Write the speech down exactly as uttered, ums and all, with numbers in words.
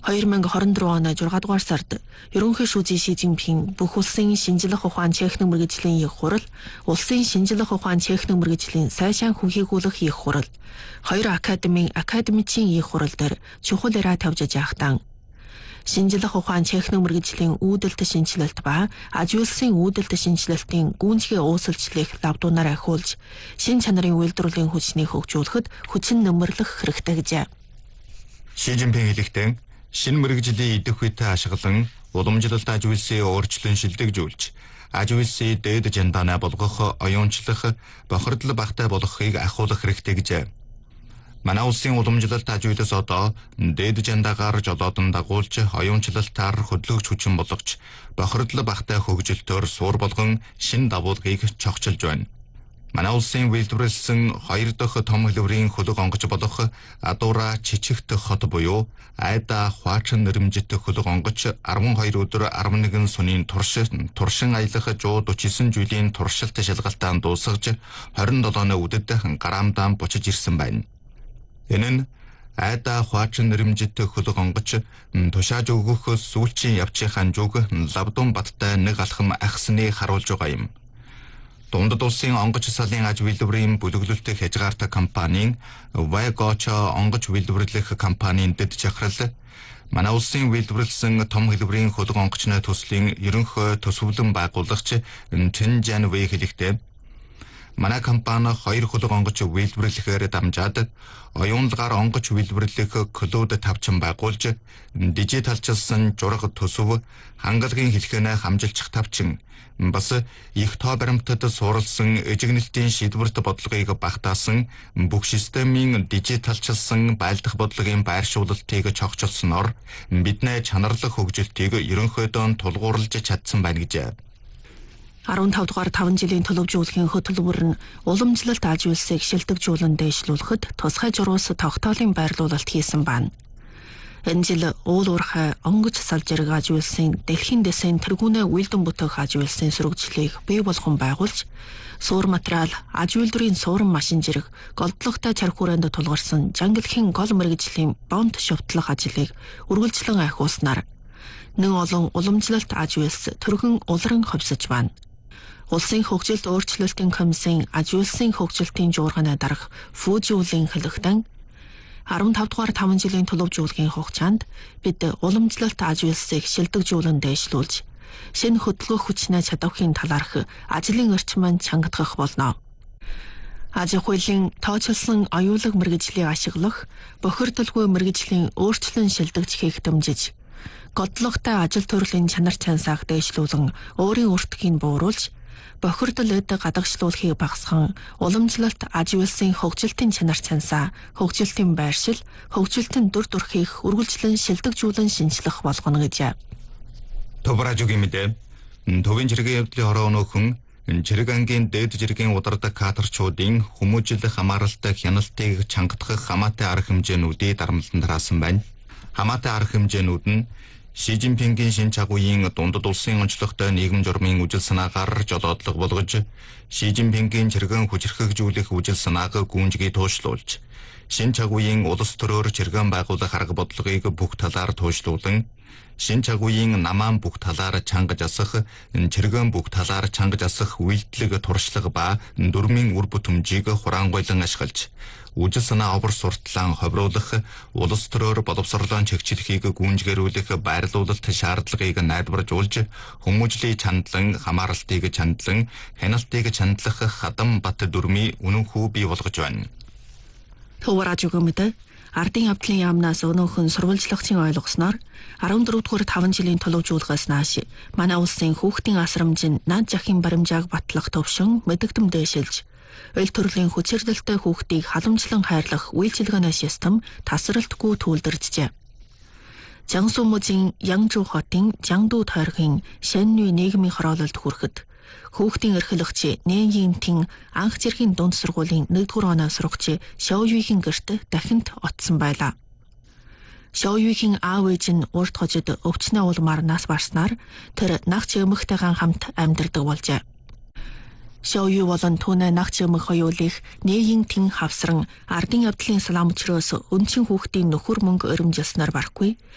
хоёр мянга хорин дөрөв оны зургаадугаар сард ерөнхий шүүжийн Ши Жинпин бүх улсын шинжлэх ухаан техник мэргэжлийн их хурал, улсын шинжлэх ухаан техник мэргэжлийн сайшаан хүнхийгүүлэх их хурал, хоёр академийн академичийн их хурал дээр чухал яриа тавьж яахтан шинжлэх ухаан техник мэргэжлийн үүдэлт шинжилэлт ба аж үйлсийн үүдэлт шинжилэлтийн гүйцэтгэх уусалчлалыг лавдуунаар ахиулж, шин чанарын үйлдвэрлэлийн хүчнийг хөгжүүлэхэд хүчин нэмэрлэх хэрэгтэй гэжээ. Ши Жинпин хэлэхдээ шинэ мэргэжлийн идэх үетэй ашиглан уламжлалт аж үйлсийн өөрчлөн шилдэгжүүлж, аж үйлсийн дээд жандаанаа болгох, оюунчлах, бохирдол багтай болгохыг ахиулах хэрэгтэй гэжээ. Манай улсын уламжлалт аж үйлс одоо дээд жандаагаар жолоодон дагуулж, оюунчлалтаар хөдөлгөж хүчин болгож, бохирдол багтай хөгжилтөөр суур болгон шинэ давуулгыг чогчилж байна. Манай улсын үйлдвэрлэсэн хоёр дахь том хэлбэрийн хөлөг онгоц болох Адуура Чичигт хот буюу Айда Хуучин нэрмжит хөлөг онгоц арван хоёр өдөр арван нэгэн сүнийн туршин туршин аялах one hundred forty-nine жилийн туршилт шалгалтаан дуусгаж twenty-seven өдөд гараамдаан бочиж ирсэн байна. Энэ нь Айда Хуучин нэрмжит хөлөг онгоц тушааж өгөх сүүлчийн явчихын зүг Лавдун баттай нэг алхам ахсныг харуулж байгаа юм. Дундад улсын онгоц салын аж үйлдвэрийн бүлэглэлтийн хязгаартай компанийн Вайгочо онгоц үйлдвэрлэх компанийн дэд чахрал манай улсын үйлдвэрлэсэн том хэлбэрийн хөлөг онгоцны төслийн ерөнхий төсөвлөн байгуулагч Чинжан Вэй хэлэхдээ манай компани хоёр хөлөг онгоц үйлдвэрлэхээр дамжаад оюунлагаар онгоц үйлдвэрлэх клоуд тавчин байгуулж, дижиталчилсан жураг төсөв, хангалагын хэлхэнэ хамжилчих тавчин, бас их тоо баримтад суурилсан эжигнэлтийн шийдвэрт бодлогыг багтаасан бүх системийн дижиталчилсан байлдах бодлогын байршуулалтыг чогчилсноор бидний чанарлах хөгжилтийг ерөнхийдөө тулгуурлаж чадсан байна гэжээ. fifteen дугаар five жилийн төлөвжүүлэхийн хөтөлбөр нь уламжлалт аж үйлсийг шилдэгжүүлэн дэвшлүүлэхэд тусгай журуус тогтоолын байрлуулалт хийсэн байна. Энэ жил уул уурхай онгоц салжирэг аж үйлсийн дэлхийн дэсийн тэргүүнээ үйлдэн бүтээх аж үйлсийн сөрөгжлийг бий болгон байгуулж, суур материал, аж үйлдвэрийн суурин машин жирэг, голдлоготой чарх хүрээнд тулгарсан жангилхийн гол мэргэжлийн бонт шувтлах ажлыг үргэлжлэн ахиулснаар нэг олон уламжлалт аж үйлс төргөн улран ховсож байна. Улсын хөгжилт өөрчлөлтийн комиссийн аж үйлсийн хөгжилтийн жуурганы дарга Фужи Улийн хэлэхдээ fifteen дугаар five жилийн төлөвжүүлэхийн хугацаанд бид уламжлалт аж үйлсийг шилдэгжүүлэн дэвшлүүлж, шинэ хөдөлгөөх хүчнээ чадвархын талаарх ажлын орчмыг чангадах болно. Аж ахуйн тооцоолсон оюулаг мэргэжлийг ашиглах, бохирдолгүй мэргэжлийн өөрчлөн шилдэгжихийг дэмжиж, годлоготой ажил төрлийн чанар чансааг дэвшлүүлэн өөрийн өртгийг бууруулж, бохирдол эд гадагшлуулахыг багасган уламжлалт аж үйлсийн хөгжилтийн чанар чансаа, хөгжилтийн байршил, хөгжилтийн дүр төрхийг үргэлжлэн шилдэгжүүлэн шинжлэх болгоно гэжээ. Төвражугийн мэдээ төвийн жиргээ явдлын хороо өнөөхөн жирэг ангийн дээд жиргийн удардаг кадрчуудын хүмүүжил хамааралтай хяналтыг чангадах хамаатай арга хэмжээнүүдийг дарамтлан тараасан байна. Хамаатай арга хэмжээнүүд нь Ши Жинпингийн шинэ чагуугийн дундад улсын онцлогтой нийгэм журмын үжил санаагаар жолоодлого болгож, Ши Жинпингийн чиргэн хүчрхэгжүүлэх үжил санааг гүнжгий туушлуулж, шинэ чагуугийн улс төрөөр чиргэн байгуулах арга бодлогыг бүх талаар туушлуулан, шинэ чагуугийн намаан бүх талаар чангаж асах, чиргэн бүх талаар чангаж асах үйлдэлэг туршлага ба дөрмийн үр бүтэмжийг хураангуйлан ашиглаж, үжил санаа овор сурталаан ховруулах, улс төрөөр боловсролон чигчлэхийг гүйнжгэрүүлэх байрлуулалт шаардлагыг найдваржуулж, хүмүүжлийн чандлан, хамааралтыг чандлан, хяналтыг чандлах хадам бат дүрмийн үнэн хүү бий болгож байна. Төвражугийн мэдээ ардын явдлын яамнаас өнөөхөн сурвалжлагчийн ойлгосноор fourteen дугаар five жилийн төлөвжүүлгээс нааш манай улсын хүүхдийн асрамжийн наад жахын баримжааг батлах төвшин мэдэгдэм дэвшилж, ойл төрлийн хүчирдэлтэй хүүхдийг халамжлан хайрлах үйлчилгээний систем тасралтгүй төлөвлөржээ. Jiangsu мужийн Янжу хотын Жангду тойргийн Шэннүй нийгмийн хороололд хүрэхэд хүүхдийн эрхлэгч Нэн Йинтийн анх зэргийн дунд сургуулийн нэгдүгээр оноо сурагч Шоуюгийн гэрт дахинд оцсон байлаа. Шоуюгийн аав ээж нь урд хожид өвчнөө улмаар нас барснаар тэр нагч эмэгтэйгэн хамт амьдардаг болжээ. Шоую болон түүний нагч эмэг хоёулыг Нэн Йинтийн хавсран ардын явдлын салаам өчрөөс өнчин хүүхдийн нөхөр мөнгө өрөмжилснээр барахгүй,